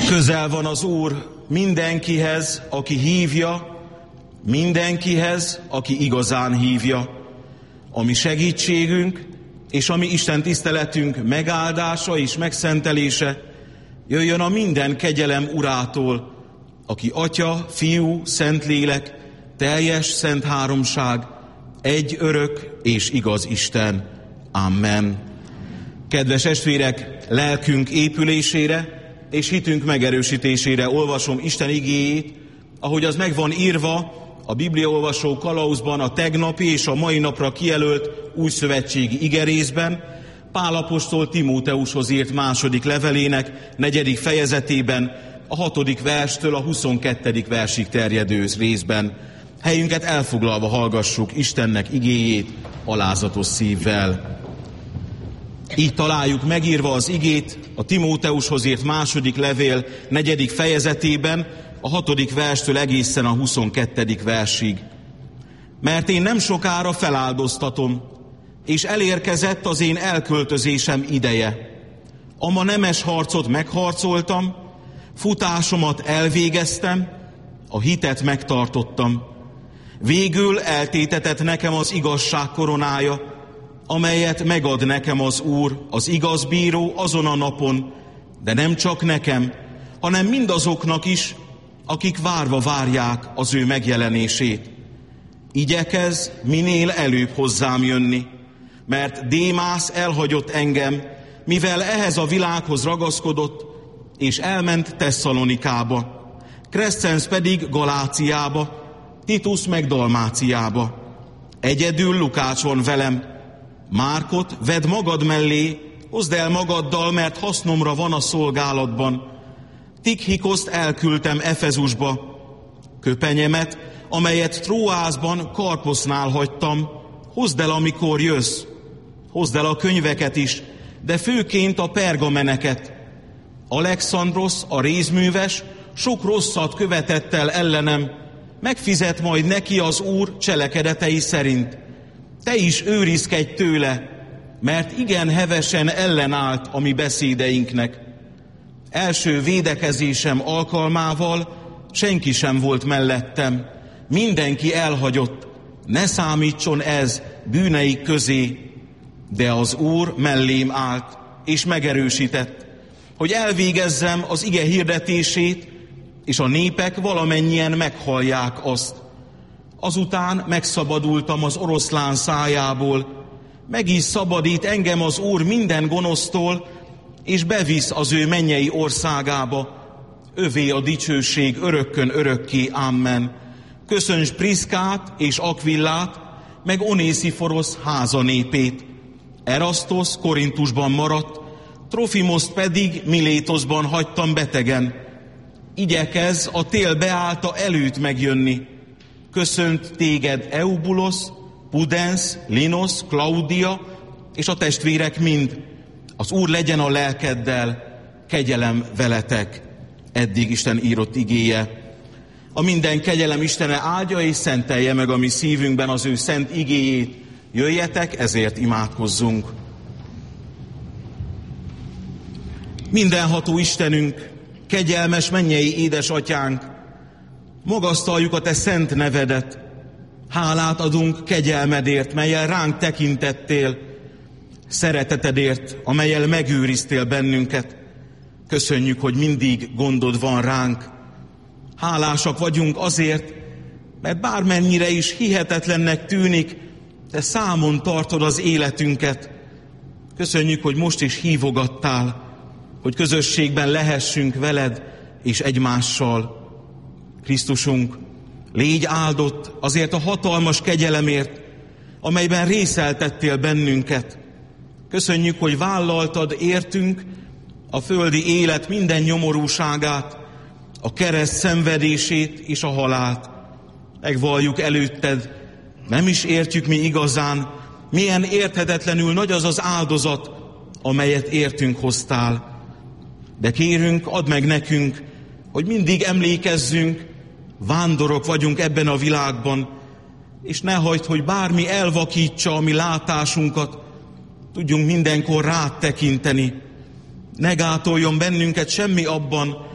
Közel van az Úr mindenkihez, aki hívja, mindenkihez, aki igazán hívja. A mi segítségünk és a mi Isten tiszteletünk megáldása és megszentelése jöjjön a minden kegyelem Urától, aki Atya, Fiú, Szentlélek, teljes szent háromság, egy örök és igaz Isten. Amen. Kedves testvérek, lelkünk épülésére és hitünk megerősítésére olvasom Isten igéjét, ahogy az meg van írva a bibliaolvasó kalauzban a tegnapi és a mai napra kijelölt újszövetségi igerészben, Pál apostol Timóteushoz írt második levelének 4. fejezetében, a 6. verstől a 22. versig terjedő részben. Helyünket elfoglalva hallgassuk Istennek igéjét alázatos szívvel. Így találjuk megírva az igét a Timóteushoz írt második levél 4. fejezetében, a 6. verstől egészen a 22. versig. Mert én nem sokára feláldoztatom, és elérkezett az én elköltözésem ideje. Ama nemes harcot megharcoltam, futásomat elvégeztem, a hitet megtartottam. Végül eltétetett nekem az igazság koronája, amelyet megad nekem az Úr, az igaz bíró azon a napon, de nem csak nekem, hanem mindazoknak is, akik várva várják az ő megjelenését. Igyekezz minél előbb hozzám jönni, mert Démász elhagyott engem, mivel ehhez a világhoz ragaszkodott, és elment Tesszalonikába, Crescens pedig Galáciába, Titus meg Dalmáciába. Egyedül Lukács van velem. Márkot vedd magad mellé, hozd el magaddal, mert hasznomra van a szolgálatban. Tikhikoszt elküldtem Efezusba. Köpenyemet, amelyet Tróászban Karposznál hagytam, hozd el, amikor jössz. Hozd el a könyveket is, de főként a pergameneket. Alexandros, a rézműves, sok rosszat követett el ellenem, megfizet majd neki az Úr cselekedetei szerint. Te is őrizkedj tőle, mert igen hevesen ellenállt a mi beszédeinknek. Első védekezésem alkalmával senki sem volt mellettem, mindenki elhagyott, ne számítson ez bűneik közé, de az Úr mellém állt és megerősített, hogy elvégezzem az ige hirdetését, és a népek valamennyien meghallják azt. Azután megszabadultam az oroszlán szájából, meg is szabadít engem az Úr minden gonosztól, és bevisz az ő mennyei országába. Övé a dicsőség örökkön örökké. Amen. Köszönts Priszkát és Akvillát, meg Onésziforosz háza népét. Erasztosz Korintusban maradt, Trofimoszt pedig Milétoszban hagytam betegen. Igyekezz a tél beállta előtt megjönni. Köszönt téged Eubulosz, Pudens, Linos, Klaudia és a testvérek mind. Az Úr legyen a lelkeddel, kegyelem veletek. Eddig Isten írott igéje. A minden kegyelem Istene áldja és szentelje meg a mi szívünkben az ő szent igéjét. Jöjjetek, ezért imádkozzunk. Mindenható Istenünk, kegyelmes mennyei édesatyánk, magasztaljuk a te szent nevedet, hálát adunk kegyelmedért, mellyel ránk tekintettél, szeretetedért, amellyel megőriztél bennünket. Köszönjük, hogy mindig gondod van ránk. Hálásak vagyunk azért, mert bármennyire is hihetetlennek tűnik, te számon tartod az életünket. Köszönjük, hogy most is hívogattál, hogy közösségben lehessünk veled és egymással. Krisztusunk, légy áldott azért a hatalmas kegyelemért, amelyben részeltettél bennünket. Köszönjük, hogy vállaltad értünk a földi élet minden nyomorúságát, a kereszt szenvedését és a halált. Megvalljuk előtted, nem is értjük mi igazán, milyen érthetetlenül nagy az az áldozat, amelyet értünk hoztál. De kérünk, add meg nekünk, hogy mindig emlékezzünk, vándorok vagyunk ebben a világban, és ne hagyd, hogy bármi elvakítsa a mi látásunkat, tudjunk mindenkor rád tekinteni. Ne gátoljon bennünket semmi abban,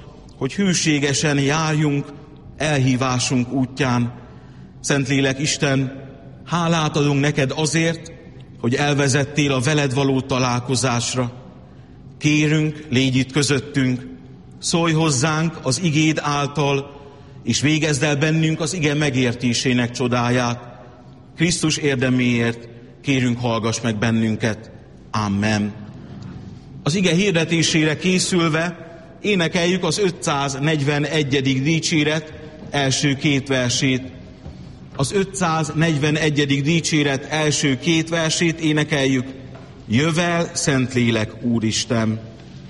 hogy hűségesen járjunk elhívásunk útján. Szentlélek Isten, hálát adunk neked azért, hogy elvezettél a veled való találkozásra. Kérünk, légy itt közöttünk, szólj hozzánk az igéd által, és végezd el bennünk az ige megértésének csodáját. Krisztus érdeméért kérünk, hallgass meg bennünket. Amen. Az ige hirdetésére készülve énekeljük az 541. dicséret első két versét. Az 541. dicséret első két versét énekeljük. Jövel, Szentlélek Úristen!